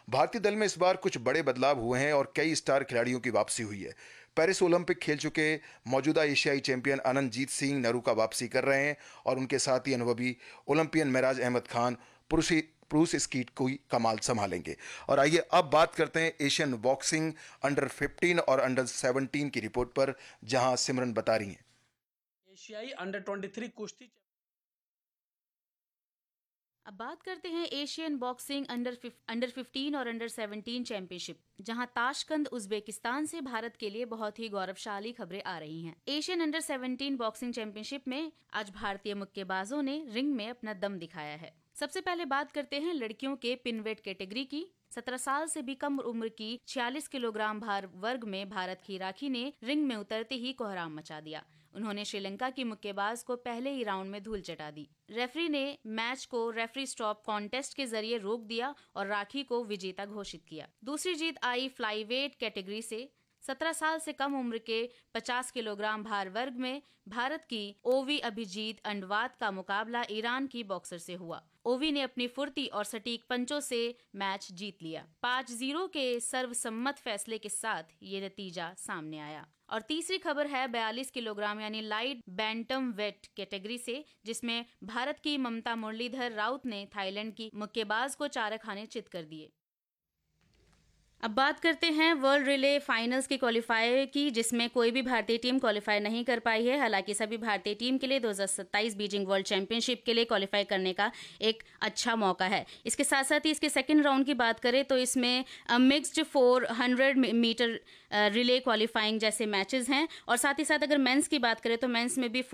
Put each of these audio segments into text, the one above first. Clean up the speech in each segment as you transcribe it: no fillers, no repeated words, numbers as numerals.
भारतीय दल में इस बार कुछ बड़े बदलाव हुए हैं और कई स्टार खिलाड़ियों की वापसी हुई है। पेरिस ओलंपिक खेल चुके मौजूदा एशियाई चैंपियन अनंतजीत सिंह नरूका वापसी कर रहे हैं और उनके साथ ही अनुभवी ओलंपियन मेराज अहमद खान पुरुष स्कीट को ही कमाल संभालेंगे। और आइए अब बात करते हैं एशियन बॉक्सिंग अंडर 15 और अंडर 17 की रिपोर्ट पर, जहां सिमरन बता रही हैं। एशियाई अंडर 23 कुश्ती। अब बात करते हैं एशियन बॉक्सिंग अंडर 15 और अंडर 17 चैंपियनशिप, जहां ताशकंद उज्बेकिस्तान से भारत के लिए बहुत ही गौरवशाली खबरें आ रही हैं। एशियन अंडर 17 बॉक्सिंग चैंपियनशिप में आज भारतीय मुक्केबाजों ने रिंग में अपना दम दिखाया है। सबसे पहले बात करते हैं लड़कियों के पिनवेट कैटेगरी की। 17 साल से भी कम उम्र की 46 किलोग्राम भार वर्ग में भारत की राखी ने रिंग में उतरते ही कोहराम मचा दिया। उन्होंने श्रीलंका की मुक्केबाज को पहले ही राउंड में धूल चटा दी। रेफरी ने मैच को रेफरी स्टॉप कॉन्टेस्ट के जरिए रोक दिया और राखी को विजेता घोषित किया। दूसरी जीत आई फ्लाईवेट कैटेगरी से। 17 साल से कम उम्र के 50 किलोग्राम भार वर्ग में भारत की ओवी अभिजीत अंडवात का मुकाबला ईरान की बॉक्सर से हुआ। ओवी ने अपनी फुर्ती और सटीक पंचों से मैच जीत लिया। 5-0 के सर्वसम्मत फैसले के साथ ये नतीजा सामने आया। और तीसरी खबर है 42 किलोग्राम यानी लाइट बैंटम वेट कैटेगरी से, जिसमें भारत की ममता मुरलीधर राउत ने थाईलैंड की मुक्केबाज को 4 खाने चित कर दिए। अब बात करते हैं वर्ल्ड रिले फाइनल्स के क्वालिफायर की, जिसमें कोई भी भारतीय टीम क्वालिफाई नहीं कर पाई है। हालांकि सभी भारतीय टीम के लिए 2027 बीजिंग वर्ल्ड चैंपियनशिप के लिए क्वालिफाई करने का एक अच्छा मौका है। इसके साथ साथ ही इसके सेकंड राउंड की बात करें तो इसमें मिक्स्ड 400 मीटर रिले क्वालिफाइंग जैसे मैचेस हैं। और साथ ही साथ अगर मेंस की बात करें तो मेंस में भी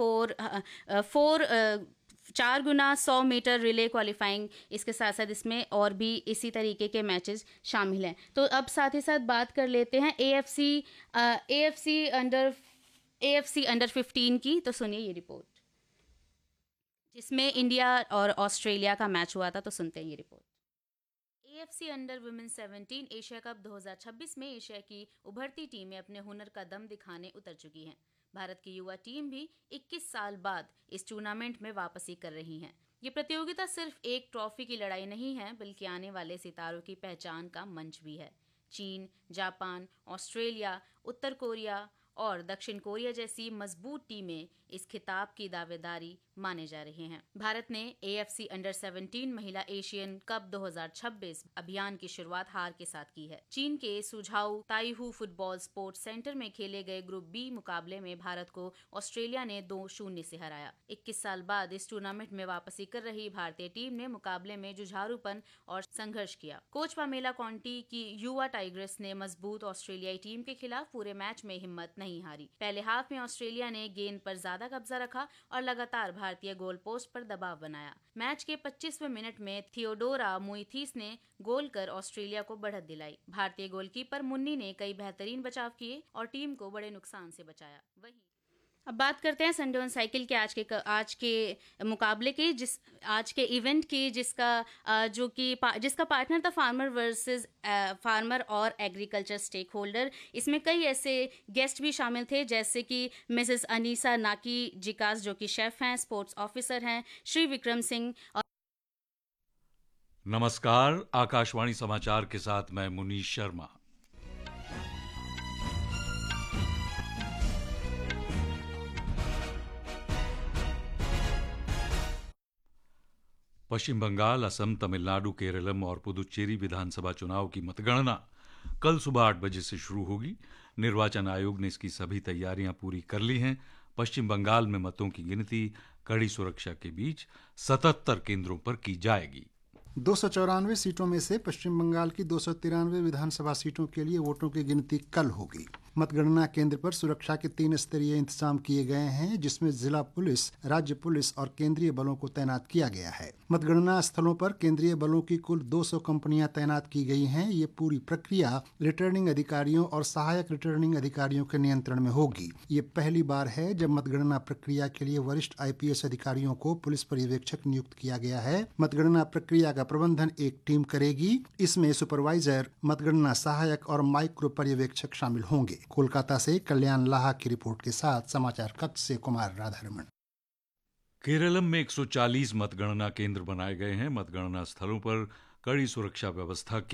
4 गुना 100 मीटर रिले क्वालिफाइंग, इसके साथ साथ इसमें और भी इसी तरीके के मैचेस शामिल हैं। तो अब साथ ही साथ बात कर लेते हैं एएफसी अंडर 15 की। तो सुनिए ये रिपोर्ट, जिसमें इंडिया और ऑस्ट्रेलिया का मैच हुआ था। तो सुनते हैं ये report. AFC under women 17 Asia cup 2026 में एशिया की उभरती टीमें अपने हुनर का दम दिखाने उतर चुकी हैं। भारत की युवा टीम भी 21 साल बाद इस टूर्नामेंट में वापसी कर रही है। ये प्रतियोगिता सिर्फ एक ट्रॉफी की लड़ाई नहीं है, बल्कि आने वाले सितारों की पहचान का मंच भी है। चीन, जापान, ऑस्ट्रेलिया, उत्तर कोरिया और दक्षिण कोरिया जैसी मजबूत टीमें इस खिताब की दावेदारी माने जा रहे हैं। भारत ने एएफसी अंडर 17 महिला एशियन कप 2026 अभियान की शुरुआत हार के साथ की है। चीन के सुझाऊ ताइहू फुटबॉल स्पोर्ट्स सेंटर में खेले गए ग्रुप बी मुकाबले में भारत को ऑस्ट्रेलिया ने 2-0 से हराया। 21 साल बाद इस टूर्नामेंट में वापसी कर रही भारतीय टीम ने मुकाबले में जुझारूपन और संघर्ष किया। कोच पामेला कॉन्टी की युवा टाइग्रेस ने मजबूत ऑस्ट्रेलियाई टीम के खिलाफ पूरे मैच में हिम्मत नहीं हारी। पहले हाफ में ऑस्ट्रेलिया ने गेंद पर ज्यादा कब्जा रखा और लगातार भारतीय गोल पोस्ट पर दबाव बनाया। मैच के 25वें मिनट में थियोडोरा मुइथीस ने गोल कर ऑस्ट्रेलिया को बढ़त दिलाई। भारतीय गोलकीपर मुन्नी ने कई बेहतरीन बचाव किए और टीम को बड़े नुकसान से बचाया। वहीं अब बात करते हैं संडे ऑन साइकिल के आज के मुकाबले की, आज के इवेंट की, जिसका पार्टनर था फार्मर वर्सेस फार्मर और एग्रीकल्चर स्टेक होल्डर। इसमें कई ऐसे गेस्ट भी शामिल थे, जैसे कि मिसेस अनीसा नाकी जिकास, जो कि शेफ हैं, स्पोर्ट्स ऑफिसर हैं, श्री विक्रम सिंह। नमस्कार, आकाशवाणी समाचार के साथ मैं मुनीश शर्मा। पश्चिम बंगाल, असम, तमिलनाडु, केरलम और पुदुचेरी विधानसभा चुनाव की मतगणना कल सुबह 8 बजे से शुरू होगी। निर्वाचन आयोग ने इसकी सभी तैयारियां पूरी कर ली हैं। पश्चिम बंगाल में मतों की गिनती कड़ी सुरक्षा के बीच 77 केंद्रों पर की जाएगी। 294 सीटों में से पश्चिम बंगाल की 293 विधानसभा सीटों के लिए वोटों की गिनती कल होगी। मतगणना केंद्र पर सुरक्षा के 3 स्तरीय इंतजाम किए गए हैं, जिसमें जिला पुलिस, राज्य पुलिस और केंद्रीय बलों को तैनात किया गया है। मतगणना स्थलों पर केंद्रीय बलों की कुल 200 कंपनियां तैनात की गई हैं। ये पूरी प्रक्रिया रिटर्निंग अधिकारियों और सहायक रिटर्निंग अधिकारियों के नियंत्रण में होगी। ये पहली बार है जब मतगणना प्रक्रिया के लिए वरिष्ठ IPS अधिकारियों को पुलिस पर्यवेक्षक नियुक्त किया गया है। मतगणना प्रक्रिया का प्रबंधन एक टीम करेगी। इसमें सुपरवाइजर, मतगणना सहायक और माइक्रो पर्यवेक्षक शामिल होंगे। कोलकाता से कल्याण लाहा की रिपोर्ट के साथ समाचार कक्ष से कुमार राधारमण। केरलम में 140 मतगणना केंद्र बनाए गए हैं। मतगणना स्थलों पर कड़ी सुरक्षा व्यवस्था की